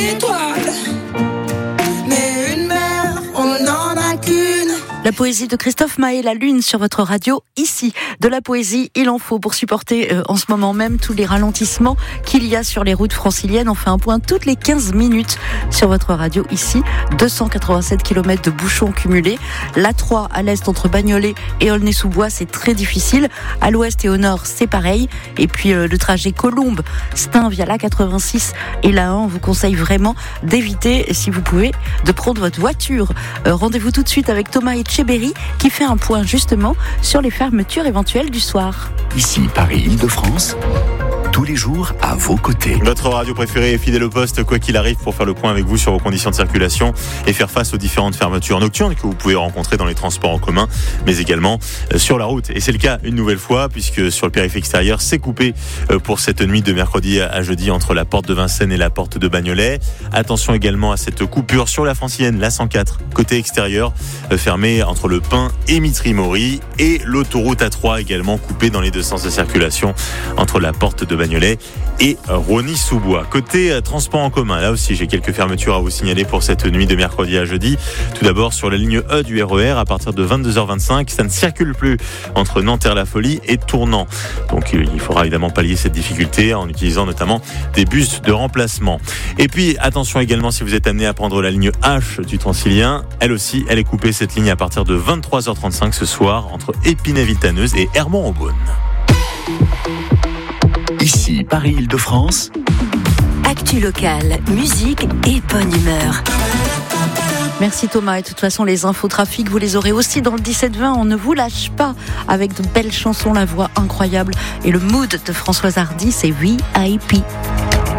Étoile, mais une mère, on n'en a qu'une. La poésie de Christophe Maé, La Lune sur votre radio, ici. De la poésie, il en faut pour supporter en ce moment même tous les ralentissements qu'il y a sur les routes franciliennes. On fait un point toutes les 15 minutes sur votre radio, ici. 287 km de bouchons cumulés. L'A3 à l'est entre Bagnolet et Aulnay-sous-Bois, c'est très difficile. À l'ouest et au nord, c'est pareil. Et puis le trajet Colombes-Stein via l'A86 et l'A1, on vous conseille vraiment d'éviter, si vous pouvez, de prendre votre voiture. Rendez-vous tout de suite avec Thomas Etcheberry qui fait un point justement sur les fermetures éventuelles du soir. Ici Paris-Île-de-France, tous les jours à vos côtés. Votre radio préférée est fidèle au poste, quoi qu'il arrive, pour faire le point avec vous sur vos conditions de circulation et faire face aux différentes fermetures nocturnes que vous pouvez rencontrer dans les transports en commun, mais également sur la route. Et c'est le cas une nouvelle fois, puisque sur le périph' extérieur, c'est coupé pour cette nuit de mercredi à jeudi entre la porte de Vincennes et la porte de Bagnolet. Attention également à cette coupure sur la francilienne, la 104, côté extérieur, fermée entre le Pin et Mitry-Mory, et l'autoroute A3 également coupée dans les deux sens de circulation entre la porte de Bagnolet et Rosny-sous-Bois. Côté transport en commun, là aussi j'ai quelques fermetures à vous signaler pour cette nuit de mercredi à jeudi. Tout d'abord sur la ligne E du RER à partir de 22h25, ça ne circule plus entre Nanterre-la-Folie et Tournant. Donc il faudra évidemment pallier cette difficulté en utilisant notamment des bus de remplacement. Et puis attention également si vous êtes amené à prendre la ligne H du Transilien, elle aussi elle est coupée cette ligne à partir de 23h35 ce soir entre Épinay-Villetaneuse et Hermont-en-Beaune. Ici Paris-Île-de-France. Actu locale, musique et bonne humeur. Merci Thomas, et de toute façon les infos trafic vous les aurez aussi dans le 17-20. On ne vous lâche pas avec de belles chansons, la voix incroyable et le mood de Françoise Hardy, c'est VIP.